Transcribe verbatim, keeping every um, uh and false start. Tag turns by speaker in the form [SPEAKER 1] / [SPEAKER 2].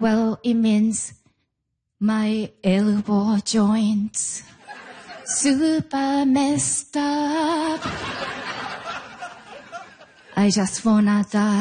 [SPEAKER 1] Well, it means my elbow joints super messed up. I just wanna die.